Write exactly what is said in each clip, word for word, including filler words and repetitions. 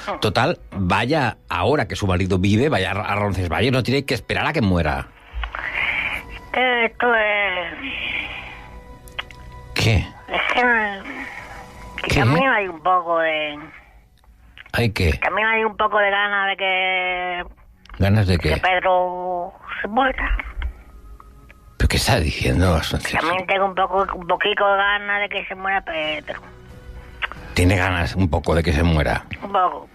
Total, vaya ahora que su marido vive, vaya a Roncesvalles, no tiene que esperar a que muera. Esto es... ¿Qué? Es que, que ¿Qué? también hay un poco de... ¿Hay qué? También hay un poco de ganas de que... ¿Ganas de Que qué? Pedro se muera. ¿Pero qué está diciendo, Asunción? También tengo un poco, un poquito de ganas de que se muera Pedro. Tiene ganas un poco de que se muera. Un poco.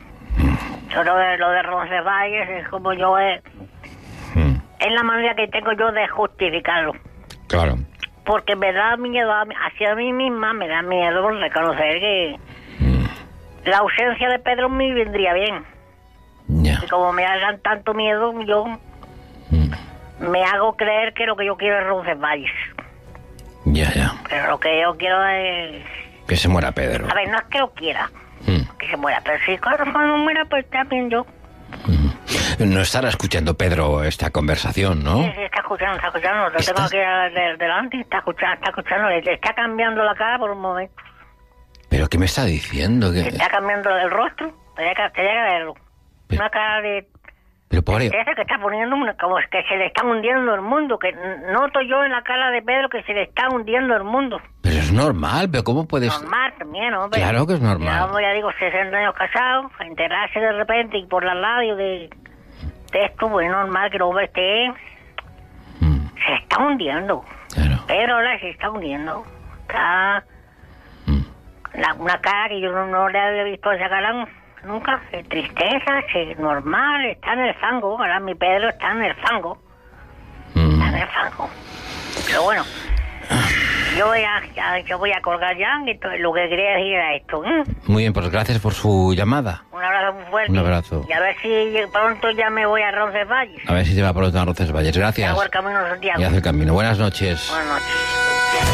Yo lo de, lo de Roncesvalles es como yo... Es, Mm, es la manera que tengo yo de justificarlo. claro. Porque me da miedo, a mí- hacia mí misma me da miedo reconocer que Mm, la ausencia de Pedro me vendría bien. ya. Y como me hagan tanto miedo, yo Mm, me hago creer que lo que yo quiero es Roncesvalles. ya, ya. Pero lo que yo quiero es... Que se muera Pedro. A ver, no es que lo quiera, Mm, que se muera, pero si claro, cuando muera, pues también yo. mm. No estará escuchando Pedro esta conversación, ¿no? Sí, sí, está escuchando, está escuchando. Lo ¿Estás? tengo aquí de- delante, está escuchando, está escuchando. Le, le está cambiando la cara por un momento. ¿Pero qué me está diciendo? Le ¿Qué? está cambiando el rostro. Tenía que, tenía que verlo. Pero- Una cara de... Pero pobre... Ese que está poniendo una, como es que se le está hundiendo el mundo, que noto yo en la cara de Pedro que se le está hundiendo el mundo. Pero es normal, pero ¿cómo puedes...? Normal también, hombre. Claro que es normal. Ya, hombre, ya digo, sesenta años casados, a enterarse de repente y por la radio de, de esto, pues es normal que el hombre esté... Mm, Se está hundiendo. claro. Pedro ahora se está hundiendo. Está... Mm, La, una cara que yo no, no le había visto esa cara nunca. De tristeza, es normal, está en el fango. Ahora mi Pedro está en el fango. mm. Está en el fango. Pero bueno, yo voy a, ya, yo voy a colgar ya. Entonces, lo que quería decir era esto. ¿eh? Muy bien, pues gracias por su llamada. Un abrazo muy fuerte. Un abrazo. Y a ver si pronto ya me voy a Roncesvalles. A ver si te va pronto a Roncesvalles. Gracias. Hago el camino de Santiago. Y hace el camino. Buenas noches. Buenas noches.